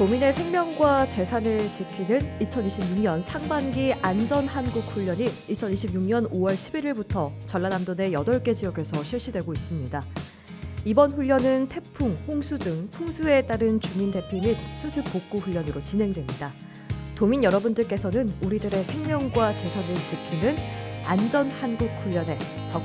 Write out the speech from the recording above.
도민의 생명과 재산을 지키는 2026년 상반기 안전한국훈련이 2026년 5월 11일부터 전라남도 내 8개 지역에서 실시되고 있습니다. 이번 훈련은 태풍, 홍수 등 풍수에 따른 주민 대피 및 수습 복구 훈련으로 진행됩니다. 도민 여러분들께서는 우리들의 생명과 재산을 지키는 안전한국훈련에